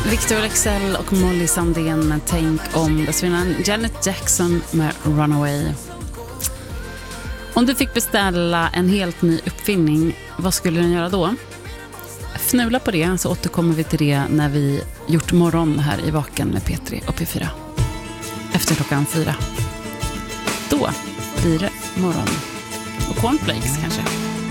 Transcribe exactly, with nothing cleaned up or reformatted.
Victor Leksell och Molly Sandén, tänk om dessförinnan Janet Jackson med Runaway. Om du fick beställa en helt ny uppfinning, vad skulle den göra då? Fnula på det, så återkommer vi till det när vi gjort morgon här i Vaken med P tre och P fyra. Efter klockan fyra. Då blir det morgon. Och cornflakes kanske.